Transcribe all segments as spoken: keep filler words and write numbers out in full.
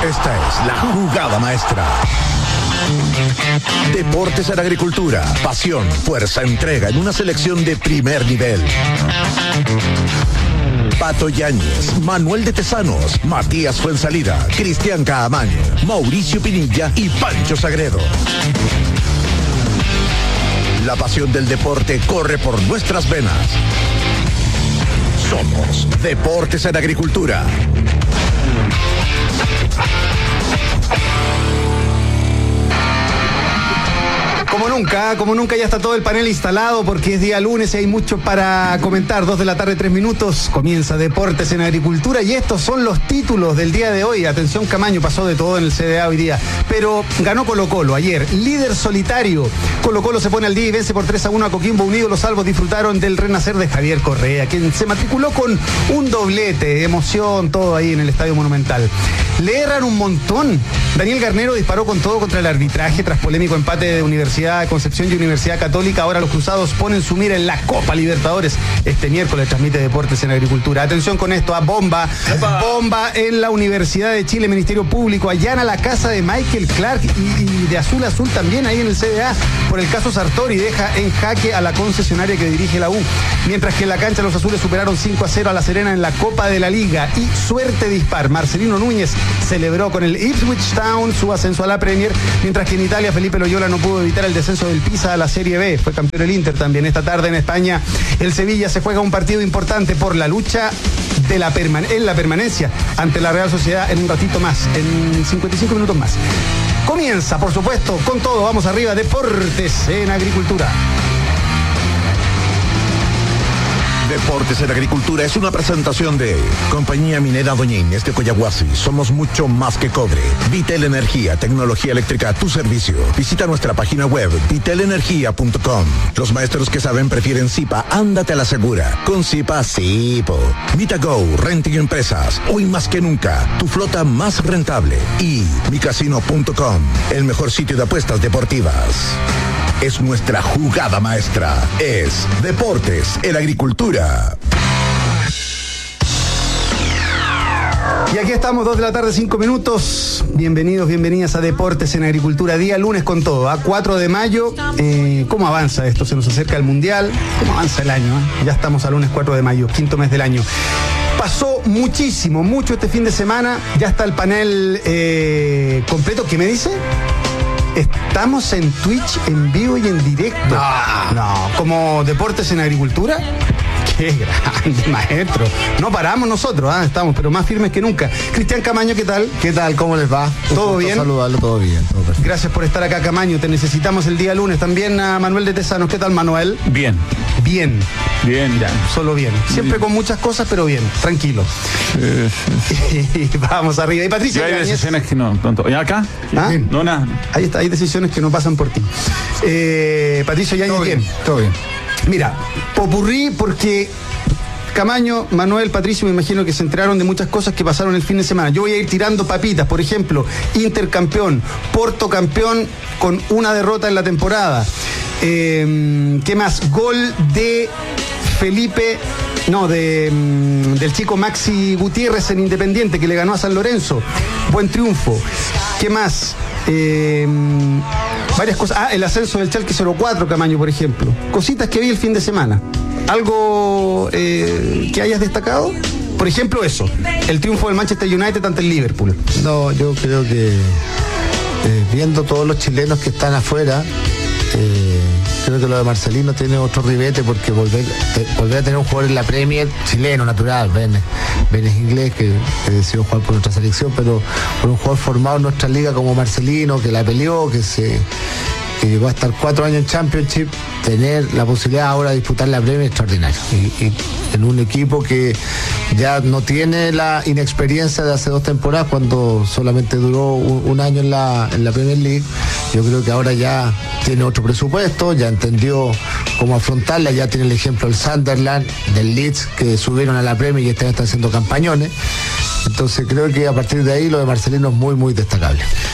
Esta es la jugada maestra. Deportes en Agricultura, pasión, fuerza, entrega en una selección de primer nivel. Pato Yáñez, Manuel de Tesanos, Matías Fuensalida, Cristian Caamaño, Mauricio Pinilla y Pancho Sagredo. La pasión del deporte corre por nuestras venas. Somos Deportes en Agricultura. Como nunca, como nunca ya está todo el panel instalado porque es día lunes y hay mucho para comentar. Dos de la tarde, tres minutos, comienza Deportes en Agricultura y estos son los títulos del día de hoy. Atención, Camaño, pasó de todo en el C D A hoy día, pero ganó Colo-Colo ayer, líder solitario. Colo-Colo se pone al día y vence por tres a uno a Coquimbo Unido. Los salvos disfrutaron del renacer de Javier Correa, quien se matriculó con un doblete, emoción, todo ahí en el Estadio Monumental. Le erran un montón. Daniel Garnero disparó con todo contra el arbitraje tras polémico empate de Universidad de Concepción y Universidad Católica. Ahora los cruzados ponen su mira en la Copa Libertadores. Este miércoles transmite Deportes en Agricultura. Atención con esto, a bomba. ¡Epa! Bomba en la Universidad de Chile. Ministerio Público allana la casa de Michael Clark y, y de Azul Azul también ahí en el C D A por el caso Sartori. Deja en jaque a la concesionaria que dirige la U. Mientras que en la cancha los azules superaron cinco a cero a La Serena en la Copa de la Liga. Y suerte dispar. Marcelino Núñez celebró con el Ipswich Town su ascenso a la Premier. Mientras que en Italia Felipe Loyola no pudo evitar el descenso del Pisa a la Serie B. Fue campeón el Inter también. Esta tarde en España el Sevilla se juega un partido importante por la lucha de la perman- en la permanencia ante la Real Sociedad en un ratito más, en cincuenta y cinco minutos más. Comienza, por supuesto, con todo. Vamos arriba, Deportes en Agricultura. Deportes en Agricultura es una presentación de Compañía Minera Doña Inés de Coyahuasi. Somos mucho más que cobre. Vitel Energía, tecnología eléctrica a tu servicio. Visita nuestra página web vitel energía punto com. Los maestros que saben prefieren Zipa. Ándate a la segura. Con Zipa, sí, po. Vitago, renting empresas. Hoy más que nunca, tu flota más rentable. Y mi casino punto com, el mejor sitio de apuestas deportivas. Es nuestra jugada maestra. Es Deportes en Agricultura. Y aquí estamos, dos de la tarde, cinco minutos. Bienvenidos, bienvenidas a Deportes en Agricultura. Día lunes con todo, a cuatro de mayo. Eh, ¿Cómo avanza esto? Se nos acerca el Mundial. ¿Cómo avanza el año? Eh? Ya estamos al lunes cuatro de mayo, quinto mes del año. Pasó muchísimo, mucho este fin de semana. Ya está el panel eh, completo. ¿Qué me dice? Estamos en Twitch en vivo y en directo. No, no, como Deportes en Agricultura. Qué grande, maestro. No paramos nosotros, ¿eh? Estamos, pero más firmes que nunca. Cristian Camaño, ¿qué tal? ¿Qué tal? ¿Cómo les va? ¿Todo bien? Saludarlo, todo bien. Todo perfecto. Gracias por estar acá, Camaño. Te necesitamos el día lunes. También a Manuel de Tesanos. ¿Qué tal, Manuel? Bien. Bien. Bien. Ya, solo bien. Siempre bien. Con muchas cosas, pero bien. Tranquilo. Eh, sí. Vamos arriba. Y Patricia. Hay Yáñez. decisiones que no. no ¿Y acá? ¿Ah? No, nada. Ahí está, hay decisiones que no pasan por ti. Eh, Patricio Yáñez, Todo bien, bien. todo bien. Mira, popurrí porque Camaño, Manuel, Patricio, me imagino que se enteraron de muchas cosas que pasaron el fin de semana. Yo voy a ir tirando papitas, por ejemplo, Inter campeón, Porto campeón con una derrota en la temporada. Eh, ¿Qué más? Gol de Felipe, no, de, del chico Maxi Gutiérrez en Independiente, que le ganó a San Lorenzo. Buen triunfo. ¿Qué más? Eh, varias cosas. Ah, el ascenso del Schalke cero cuatro, Camaño, por ejemplo. Cositas que vi el fin de semana. ¿Algo eh, que hayas destacado? Por ejemplo, eso, el triunfo del Manchester United ante el Liverpool. No, yo creo que eh, viendo todos los chilenos que están afuera, eh, creo que lo de Marcelino tiene otro ribete porque volver, eh, volver a tener un jugador en la Premier, chileno, natural, Ben, Ben es inglés, que, que decidió jugar por nuestra selección, pero por un jugador formado en nuestra liga como Marcelino, que la peleó, que se... que llegó a estar cuatro años en Championship, tener la posibilidad ahora de disputar la Premier extraordinario. Y, y en un equipo que ya no tiene la inexperiencia de hace dos temporadas, cuando solamente duró un, un año en la, en la Premier League, yo creo que ahora ya tiene otro presupuesto, ya entendió cómo afrontarla, ya tiene el ejemplo del Sunderland, del Leeds, que subieron a la Premier y este año están haciendo campañones. Entonces creo que a partir de ahí lo de Marcelino es muy, muy destacable.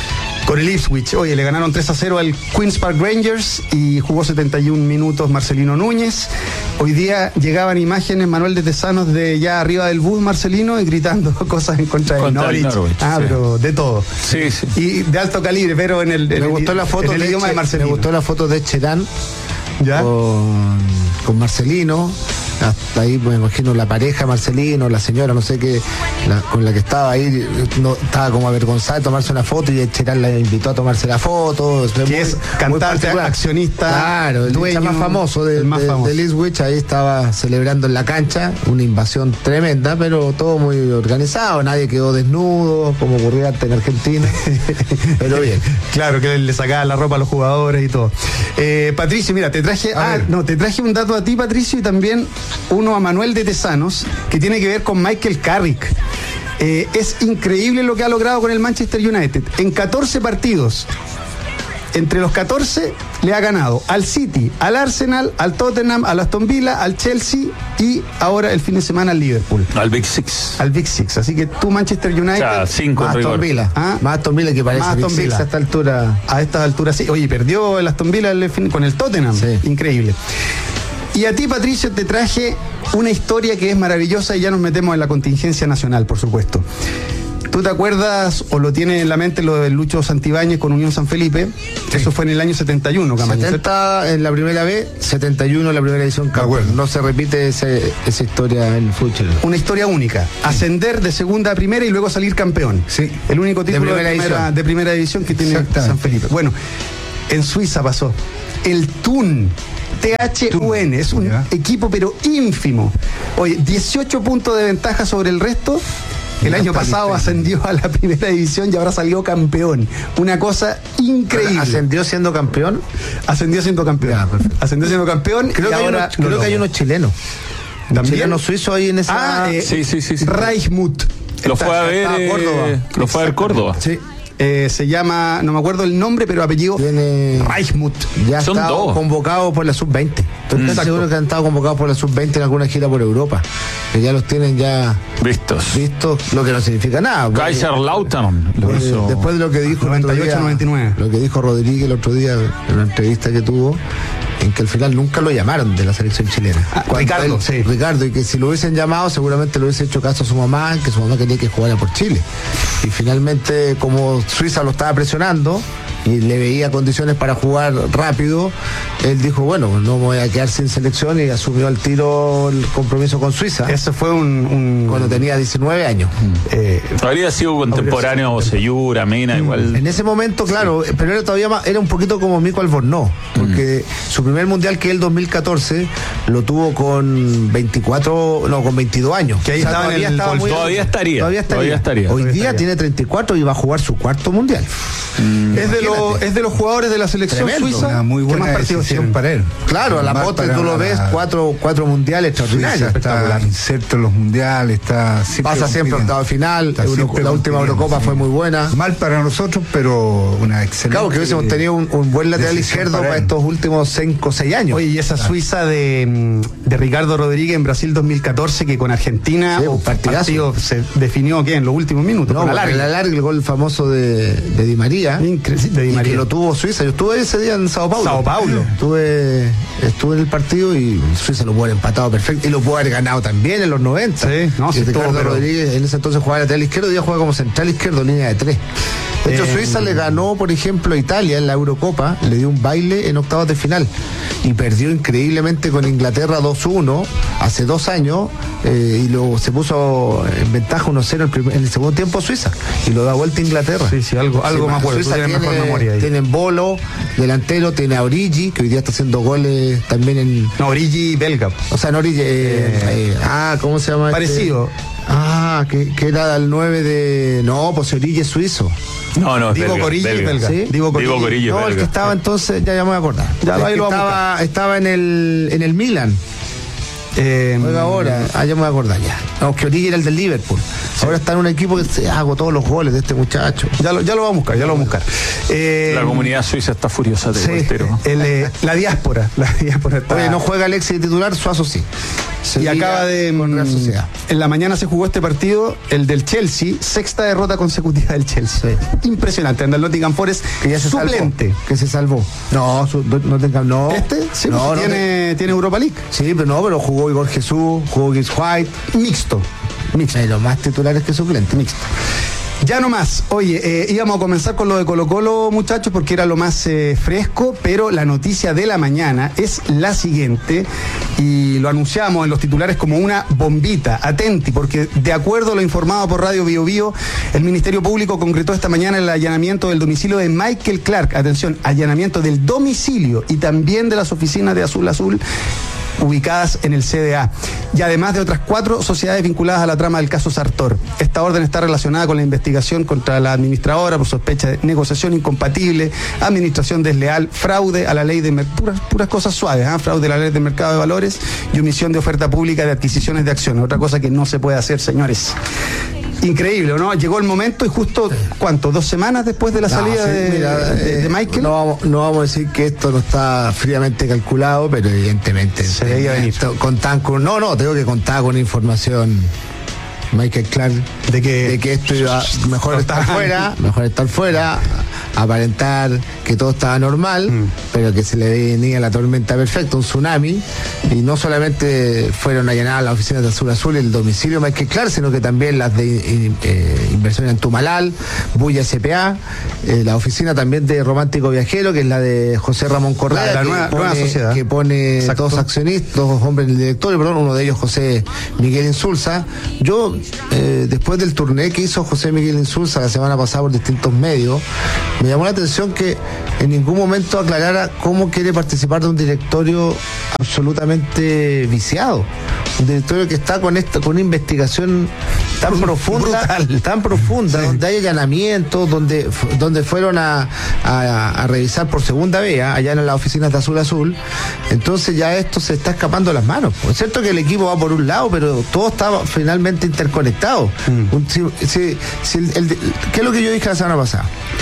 Con el Ipswich. Oye, le ganaron tres a cero al Queen's Park Rangers y jugó setenta y un minutos Marcelino Núñez. Hoy día llegaban imágenes, Manuel de Tesanos, de ya arriba del bus, Marcelino, y gritando cosas en contra, Contra del el Norwich. Norwich, Ah, sí. pero de todo. Sí, sí. Y de alto calibre, pero en el, en Me el- gustó la foto en el de idioma Che- de Marcelino. Me gustó la foto de Cherán ¿Ya? con, con Marcelino. Hasta ahí me imagino la pareja Marcelino, la señora, no sé qué, la- con la que estaba ahí, no, estaba como avergonzada de tomarse una foto y Cherán la invitó a tomarse la foto. Que es cantante, particular. accionista, Claro, el dueño, hincha más famoso de, el más de- famoso. del Ipswich, ahí estaba celebrando en la cancha una invasión tremenda, pero todo muy organizado, nadie quedó desnudo, como ocurría antes en Argentina, pero bien. Claro, que le sacaba la ropa a los jugadores y todo. Eh, Patricio, mira, te traje, A ah, ver. no, te traje un dato a ti, Patricio, y también uno a Manuel de Tesanos, que tiene que ver con Michael Carrick. Eh, es increíble lo que ha logrado con el Manchester United. En catorce partidos, entre los catorce, le ha ganado al City, al Arsenal, al Tottenham, al Aston Villa, al Chelsea y ahora el fin de semana al Liverpool. Al Big Six. Al Big Six. Así que tú, Manchester United, O sea, cinco en Más Aston rigor. Villa, Ah. más Aston Villa que parece Más Aston Big Six Villa. a esta altura. a estas alturas sí. Oye, perdió el Aston Villa el fin- con el Tottenham. Sí. Increíble. Y a ti, Patricio, te traje una historia que es maravillosa y ya nos metemos en la contingencia nacional, por supuesto. ¿Tú te acuerdas o lo tienes en la mente lo del Lucho Santibáñez con Unión San Felipe? Eso fue en el año setenta y uno, Camaño. setenta en la primera B, setenta y uno en la primera edición. acuerdo. No se repite ese- esa historia en el fútbol chileno. Una historia única. Ascender de segunda a primera y luego salir campeón. Sí. El único título de primera primera, división. de primera división que tiene Exactamente. San Felipe. Bueno, en Suiza pasó. El Thun. T H U N, es un Ya. equipo pero ínfimo. Oye, dieciocho puntos de ventaja sobre el resto. El Ya año está pasado listo. ascendió a la primera división y ahora salió campeón. Una cosa increíble. ¿Ascendió siendo campeón? Ascendió siendo campeón. Ya, perfecto. Ascendió siendo campeón. Creo, y que hay, ahora uno, creo lo que hay logra. unos chilenos. Un ¿También? chileno suizo ahí en esa. Ah, eh, Sí, sí, sí, sí. Reichmuth. Lo Está- fue a ver. está eh, Córdoba. Lo fue a ver Córdoba. Sí. Eh, se llama, no me acuerdo el nombre, pero apellido Tiene- Reichmuth. ya Son está dos. convocado por la sub veinte. Estoy casi Exacto. seguro que han estado convocados por la sub veinte en alguna gira por Europa. Que ya los tienen ya Vistos. vistos, lo que no significa nada. porque- Kaiserslautern lo Eh, hizo. Después de lo que dijo el noventa y otro ocho, día- noventa y nueve. lo que dijo Rodríguez el otro día en una entrevista que tuvo, en que al final nunca lo llamaron de la selección chilena. Ah, Cuando Ricardo, él- sí. Ricardo, y que si lo hubiesen llamado seguramente le hubiese hecho caso a su mamá, que su mamá quería que jugara por Chile. Y finalmente, como Suiza lo estaba presionando y le veía condiciones para jugar rápido, él dijo, bueno, no me voy a quedar sin selección, y asumió al tiro el compromiso con Suiza Ese fue un. un- cuando tenía diecinueve años. eh, Habría sido contemporáneo Seyura, Mena, igual. En ese momento, claro, pero era todavía más, era un poquito como Mico Albornoz, porque su primer mundial, que es el dos mil catorce, lo tuvo con veinticuatro, no, con veintidós años. Que ahí estaba en todavía el estaba gol. muy- Todavía estaría, Todavía estaría. todavía estaría. Hoy Todavía día estaría. tiene treinta y cuatro y va a jugar su cuarto mundial. es, de los, es de los jugadores de la selección Tremendo. suiza Una muy que buena más partidos decisión tienen. para él. Claro, a la Más posta para tú lo ves, la- cuatro, cuatro mundiales Suiza extraordinarios. está espectacular. inserto en los mundiales, está siempre Pasa siempre compitiendo. octavo de final, Está Euro- siempre la última compitiendo, Eurocopa sí. fue muy buena. Mal para nosotros, pero una excelente. Claro, que hubiésemos tenido un, un buen lateral decisión izquierdo para para él. estos últimos cinco o seis años. Oye, y esa Suiza de, mm, de Ricardo Rodríguez en Brasil dos mil catorce, que con Argentina, Sí, oh, un partidazo. partido se definió ¿qué? En los últimos minutos. No, con porque alargue. el alargue, el gol famoso de, de Di María. Increíble, de Di Y María. que lo tuvo Suiza. Yo estuve ese día en Sao Paulo. Sao Paulo. Estuve, estuve en el partido y Suiza lo pudo haber empatado perfecto. Y lo pudo haber ganado también en los noventa. Sí, no, y sí, Ricardo estuvo, pero- Rodríguez en ese entonces jugaba lateral izquierdo, y ya juega como central izquierdo, línea de tres. De hecho, Eh, Suiza le ganó, por ejemplo, a Italia en la Eurocopa, le dio un baile en octavos de final y perdió increíblemente con Inglaterra dos uno hace dos años, eh, y luego se puso en ventaja uno cero en, primer- en el segundo tiempo Suiza y lo da vuelta a Inglaterra. Sí, sí, algo- algo me acuerdo. Suiza Tú tienes tiene, mejor memoria ahí. tienen Bolo, delantero, tiene a Origi, que hoy día está haciendo goles también en... No, Origi belga. O sea, en Origi... eh, eh, ah, ¿cómo se llama? este? Parecido. Ah, que, que era el nueve de... No, pues Origi es suizo. No, no, es Diego belga, Corilla es belga. ¿Sí? Diego Corilla. Diego Corilla es No, el belga. que estaba entonces, ya, ya me voy a acordar. Ya, El ahí que lo vamos a estaba, estaba en el en el Milan. Eh, Juega ahora, ah, ya me voy a acordar ya. No, que Origi era el del Liverpool. Ahora está en un equipo que se hago todos los goles de este muchacho. Ya lo, ya lo vamos a buscar, ya lo vamos a buscar. Eh, La comunidad suiza está furiosa de sí, Voltero. el, eh, la diáspora. La diáspora está. Oye, no juega Alexis de titular, Suazo sí. Y acaba de... con Real Sociedad. En la mañana se jugó este partido, el del Chelsea, sexta derrota consecutiva del Chelsea. Sí. Impresionante, anda el Nottingham Forest, que ya se suplente. Salvó, que se salvó. No, su, no tenga, no. ¿Este? Sí, no, no, no tiene, te... tiene Europa League. Sí, pero no, pero jugó Igor Jesús, jugó Gibbs White. Mixto. Mixto. Pero más titulares que suplentes. Mixto. Ya no más. Oye, eh, íbamos a comenzar con lo de Colo Colo, muchachos, porque era lo más eh, fresco, pero la noticia de la mañana es la siguiente, y lo anunciamos en los titulares como una bombita. Atenti, porque de acuerdo a lo informado por Radio Bio Bio, el Ministerio Público concretó esta mañana el allanamiento del domicilio de Michael Clark. Atención, allanamiento del domicilio y también de las oficinas de Azul Azul, ubicadas en el C D A, y además de otras cuatro sociedades vinculadas a la trama del caso Sartor. Esta orden está relacionada con la investigación contra la administradora por sospecha de negociación incompatible, administración desleal, fraude a la ley de puras, puras cosas suaves, ¿eh? fraude a la ley de mercado de valores y omisión de oferta pública de adquisiciones de acciones, otra cosa que no se puede hacer, señores. Increíble, ¿no? Llegó el momento y justo, ¿cuánto? ¿Dos semanas después de la salida no, sí, de, mira, de, de Michael? No vamos, no vamos a decir que esto no está fríamente calculado, pero evidentemente se veía venir. Contaban con, no, no, tengo que contar con información. Michael Clark, de que, de que esto iba mejor no estar fuera, mejor estar fuera, aparentar que todo estaba normal, mm. pero que se le venía la tormenta perfecta, un tsunami, y no solamente fueron allanadas las oficinas de Azul Azul y el domicilio de Michael Clark, sino que también las de eh, inversión en Tumalal, Bulla S P A, eh, la oficina también de Romántico Viajero, que es la de José Ramón Correa, la, la que, nueva, pone, nueva sociedad. que pone Exacto. dos accionistas, dos hombres en el directorio, perdón, uno de ellos José Miguel Insulza. Yo Eh, después del turné que hizo José Miguel Insulza la semana pasada por distintos medios, me llamó la atención que en ningún momento aclarara cómo quiere participar de un directorio absolutamente viciado, un directorio que está con esta con una investigación tan profunda, brutal. tan profunda, sí. donde hay allanamientos, donde donde fueron a, a, a revisar por segunda vez, ¿eh? allá en las oficinas de Azul Azul. Entonces ya esto se está escapando de las manos. Es cierto que el equipo va por un lado, pero todo está finalmente interconectado. Mm. Un, si, si, si el, el, ¿Qué es lo que yo dije la semana pasada?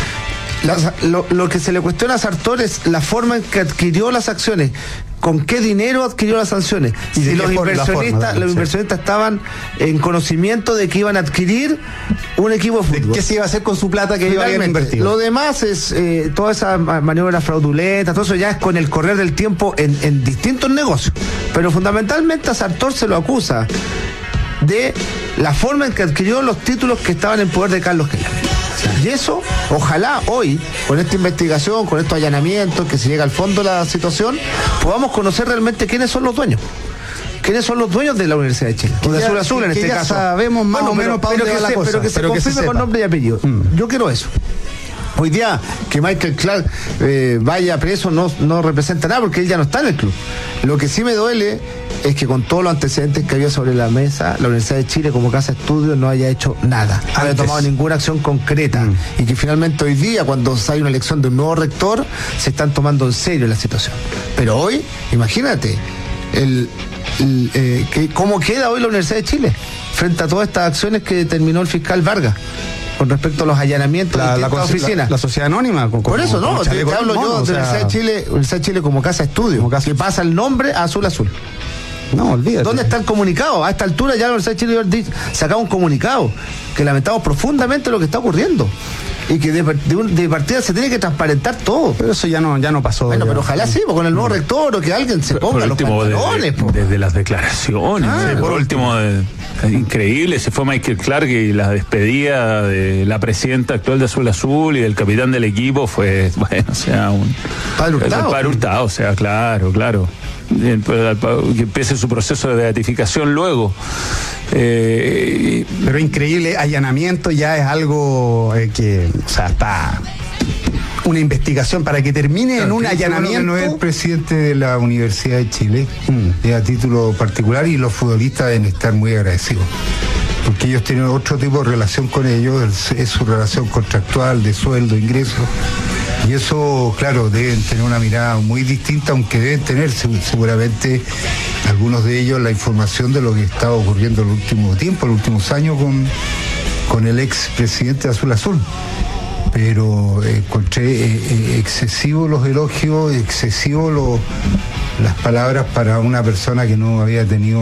La, lo, lo que se le cuestiona a Sartor es la forma en que adquirió las acciones, con qué dinero adquirió las sanciones. Y si los inversionistas, forma, los inversionistas sí. estaban en conocimiento de que iban a adquirir un equipo de fútbol. ¿Qué se iba a hacer con su plata que iba a invertir? Lo demás es eh, toda esa maniobra fraudulenta, todo eso ya es con el correr del tiempo en, en distintos negocios. Pero fundamentalmente a Sartor se lo acusa de la forma en que adquirió los títulos que estaban en poder de Carlos Keller. Y eso, ojalá hoy, con esta investigación, con estos allanamientos, que se llega al fondo de la situación, podamos conocer realmente quiénes son los dueños. ¿Quiénes son los dueños de la Universidad de Chile? O de Azul Azul en este ya caso. Sabemos más bueno, o menos para dónde va la cosa. Pero que se pero confirme que se con nombre y apellido. Mm. Yo quiero eso. Hoy día que Michael Clark eh, vaya preso no, no representa nada porque él ya no está en el club. Lo que sí me duele es que con todos los antecedentes que había sobre la mesa, la Universidad de Chile como casa de estudios no haya hecho nada, no haya tomado ninguna acción concreta mm. y que finalmente hoy día, cuando hay una elección de un nuevo rector, se están tomando en serio la situación. Pero hoy, imagínate, el, el, eh, que, cómo queda hoy la Universidad de Chile frente a todas estas acciones que determinó el fiscal Vargas con respecto a los allanamientos la, de la, oficinas. La, la sociedad anónima. Con, Por eso, no, te, te hablo yo de la Universidad de Chile, Universidad de Chile como casa de estudio, casa... que pasa el nombre a Azul Azul. No, olvídate. ¿Dónde está el comunicado? A esta altura ya la Universidad de Chile sacaba un comunicado que lamentamos profundamente lo que está ocurriendo y que de, de, un, de partida se tiene que transparentar todo. Pero eso ya no ya no pasó. Bueno, ya. pero ojalá sí, con el nuevo rector o que alguien se ponga por los último, pantalones. Desde, desde las declaraciones. Ah, sí, por último, de, increíble, se fue Michael Clark y la despedida de la presidenta actual de Azul Azul y del capitán del equipo fue, bueno, o sea, un... Padre Hurtado. Padre Hurtado, o sea, claro, claro. Que empiece su proceso de beatificación luego. Eh, Pero increíble, allanamiento ya es algo eh, que, o sea, está una investigación para que termine claro, en un allanamiento. No es el presidente de la Universidad de Chile, mm. es a título particular, y los futbolistas deben estar muy agradecidos. Porque ellos tienen otro tipo de relación con ellos, es su relación contractual, de sueldo, ingreso. Y eso, claro, deben tener una mirada muy distinta, aunque deben tener seguramente algunos de ellos la información de lo que estaba ocurriendo el último tiempo, los últimos años con, con el ex presidente de Azul Azul. Pero encontré eh, eh, excesivos los elogios, excesivos los, las palabras para una persona que no había tenido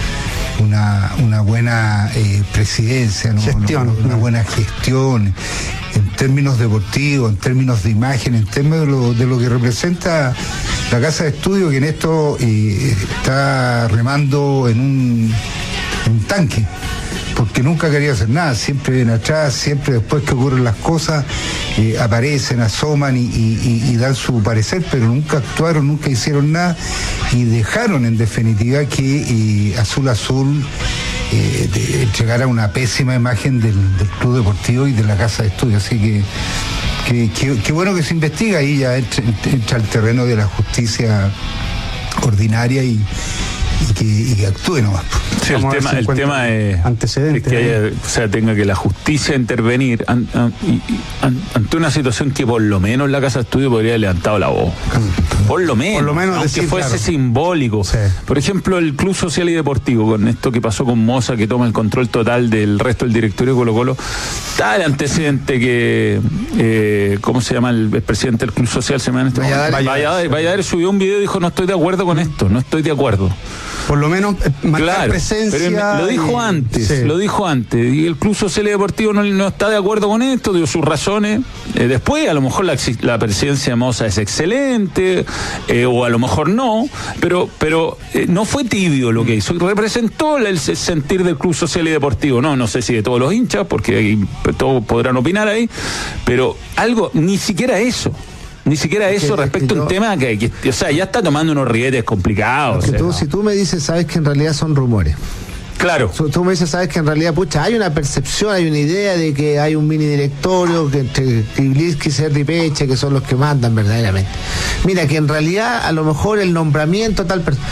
una, una buena eh, presidencia, ¿no? Gestión. No, una buena gestión en términos deportivos, en términos de imagen, en términos de lo, de lo que representa la casa de estudio, que en esto eh, está remando en un, en un tanque, porque nunca quería hacer nada, siempre viene atrás, siempre después que ocurren las cosas eh, aparecen, asoman y, y, y dan su parecer, pero nunca actuaron, nunca hicieron nada y dejaron en definitiva que eh, Azul Azul eh, de, entregara una pésima imagen del, del club deportivo y de la casa de estudio, así que que, que, que bueno que se investiga y ya entra, entra al terreno de la justicia ordinaria y Y que, y que actúe nomás. Sí, el tema, el tema es, es que haya, o sea, tenga que la justicia intervenir an, an, y, an, ante una situación que por lo menos la casa de estudio podría haber levantado la voz. Por lo menos, por lo menos aunque decir, fuese claro, simbólico. Sí. Por ejemplo, el Club Social y Deportivo, con esto que pasó con Moza, que toma el control total del resto del directorio de Colo Colo, está el antecedente que, eh, ¿cómo se llama el, el presidente del Club Social? Se llama Valladares, Valladares, Valladares subió un video y dijo, no estoy de acuerdo con esto, no estoy de acuerdo. Por lo menos eh, marcar claro, presencia. Pero lo dijo y, antes, sí. lo dijo antes. Y el Club Social y Deportivo no, no está de acuerdo con esto, dio sus razones. Eh, después, a lo mejor la, la presidencia de Moza es excelente, eh, o a lo mejor no, pero, pero eh, no fue tibio lo que hizo. Representó el, el sentir del Club Social y Deportivo. No, no sé si de todos los hinchas, porque ahí, todos podrán opinar ahí, pero algo, ni siquiera eso. Ni siquiera eso que, respecto que yo, a un tema que, que, o sea, ya está tomando unos ribetes complicados. Que o sea, tú, ¿no? Si tú me dices, sabes que en realidad son rumores. Claro. Tú, tú me dices, sabes que en realidad, pucha, hay una percepción, hay una idea de que hay un mini directorio, que entre Krivitsky y Serri Peche, que son los que mandan verdaderamente. Mira, que en realidad a lo mejor el nombramiento tal persona.